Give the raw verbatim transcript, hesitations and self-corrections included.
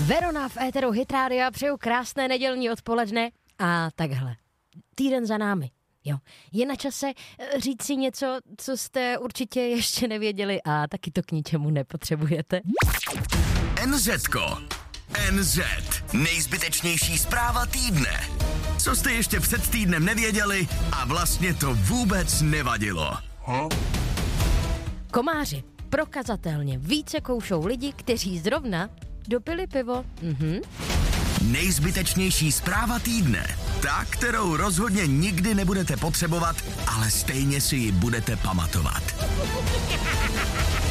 Verona v éteru Hit Rádia, přeju krásné nedělní odpoledne a takhle. Týden za námi. Jo. Je na čase říct si něco, co jste určitě ještě nevěděli a taky to k ničemu nepotřebujete. NZko. N Z. Nejzbytečnější zpráva týdne. Co jste ještě před týdnem nevěděli a vlastně to vůbec nevadilo. Huh? Komáři prokazatelně více koušou lidi, kteří zrovna dopili pivo. Mhm. Nejzbytečnější zpráva týdne. Ta, kterou rozhodně nikdy nebudete potřebovat, ale stejně si ji budete pamatovat.